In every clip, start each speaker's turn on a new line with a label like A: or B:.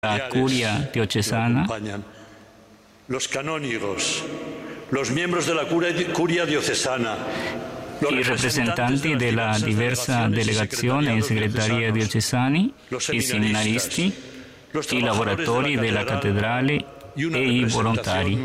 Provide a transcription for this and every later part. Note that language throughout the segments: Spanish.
A: la curia diocesana,
B: los canónigos, los miembros de la curia diocesana,
A: i rappresentanti della diversa delegazione e segreteria diocesani, i seminaristi, i lavoratori della cattedrale e i volontari.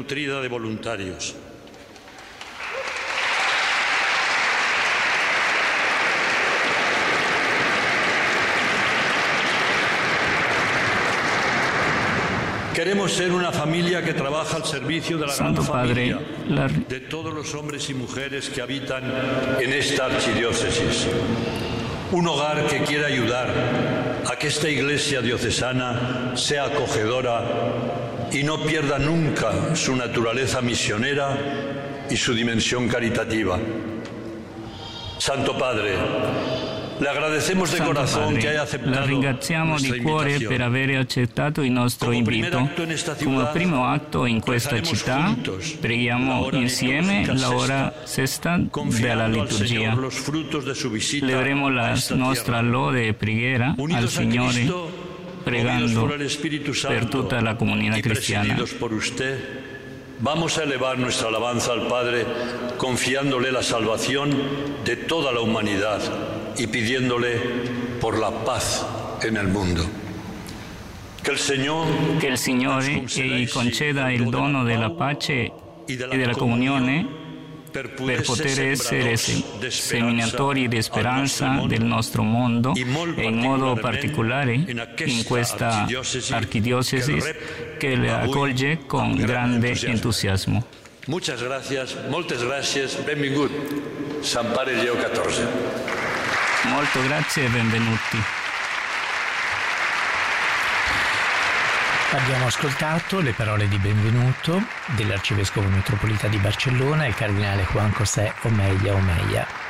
B: Queremos ser una familia que trabaja al servicio de la gran familia de todos los hombres y mujeres que habitan en esta archidiócesis. Un hogar que quiera ayudar a que esta iglesia diocesana sea acogedora y no pierda nunca su naturaleza misionera y su dimensión caritativa. Santo Padre, le agradecemos de corazón que haya aceptado.
A: La ringraziamo di cuore per aver accettato il nostro invito. Come primo atto in questa città, preghiamo insieme l'ora sesta della liturgia. Leveremo la nostra lode e preghiera al Signore, pregando per tutta la comunità cristiana.
B: Vamos a elevar nuestra alabanza al Padre confiándole la salvación de toda la humanidad y pidiéndole por la paz en el mundo. Che
A: il Signore gli conceda il dono della pace e della comunione per poter essere seminatori di speranza del nostro mondo e in modo particolare in questa archidiocesi che le accoglie con grande entusiasmo.
B: Moltes gràcies, benvingut, Sant Pare Leo XIV.
A: Molto grazie e benvenuti.
C: Abbiamo ascoltato le parole di benvenuto dell'arcivescovo metropolita di Barcellona, il cardinale Juan José Omeya Omeya.